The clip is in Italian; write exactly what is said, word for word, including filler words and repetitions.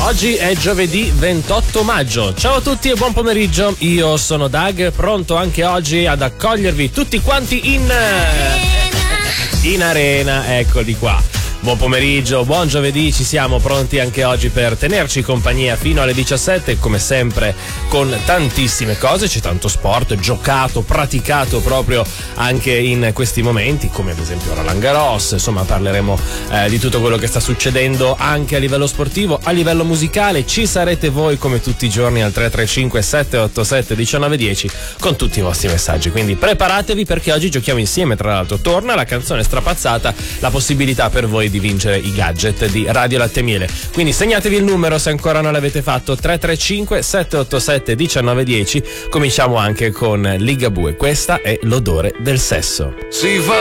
Oggi è giovedì ventotto maggio. Ciao a tutti e buon pomeriggio. Io sono Dag, pronto anche oggi ad accogliervi tutti quanti in in arena. Eccoli qua. Buon pomeriggio, buon giovedì, ci siamo pronti anche oggi per tenerci compagnia fino alle diciassette, come sempre con tantissime cose, c'è tanto sport giocato, praticato proprio anche in questi momenti, come ad esempio Roland Garros. Insomma, parleremo eh, di tutto quello che sta succedendo anche a livello sportivo, a livello musicale. Ci sarete voi come tutti i giorni al tre tre cinque sette otto sette uno nove uno zero con tutti i vostri messaggi, quindi preparatevi perché oggi giochiamo insieme. Tra l'altro torna la canzone strapazzata, la possibilità per voi di vincere i gadget di Radio Latte Miele, quindi segnatevi il numero se ancora non l'avete fatto, tre tre cinque sette otto sette uno nove uno zero. Cominciamo anche con Ligabue, questa è L'odore del sesso. Si fa